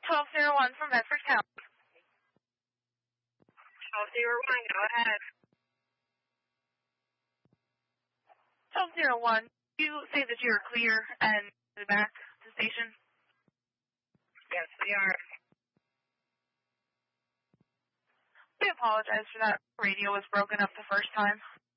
1201 from Medford County. 1201, go ahead. 1201, you say that you're clear and back to the station? Yes, we are. We apologize for that. Radio was broken up the first time.